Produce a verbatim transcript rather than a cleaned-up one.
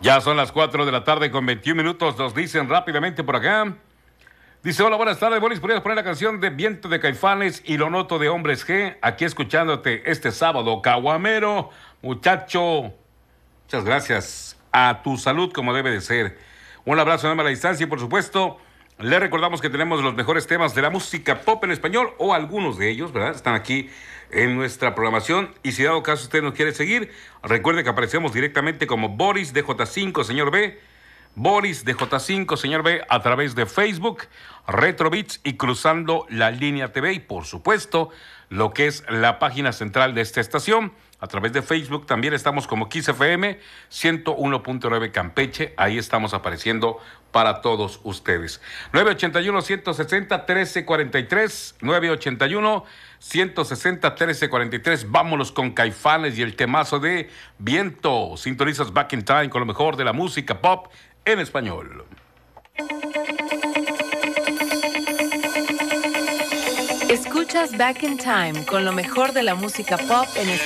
Ya son las cuatro de la tarde con veintiún minutos, nos dicen rápidamente por acá. Dice, hola, buenas tardes, Boris, ¿podrías poner la canción de Viento de Caifanes y Lo Noto de Hombres G? Aquí escuchándote este sábado, caguamero, muchacho. Muchas gracias. A tu salud como debe de ser. Un abrazo enorme a la distancia y por supuesto, le recordamos que tenemos los mejores temas de la música pop en español, o algunos de ellos, ¿verdad? Están aquí en nuestra programación. Y si dado caso usted nos quiere seguir, recuerde que aparecemos directamente como Boris D J cinco, señor B. Boris D J cinco, señor B, a través de Facebook, Retro Beats y Cruzando la Línea T V. Y por supuesto, lo que es la página central de esta estación. A través de Facebook también estamos como Kiss F M ciento uno punto nueve Campeche. Ahí estamos apareciendo para todos ustedes. nueve ochenta y uno, ciento sesenta, trece cuarenta y tres. nueve ochenta y uno, ciento sesenta, trece cuarenta y tres. Vámonos con Caifanes y el temazo de Viento. Sintonizas Back in Time con lo mejor de la música pop en español. Escuchas Back in Time con lo mejor de la música pop en español.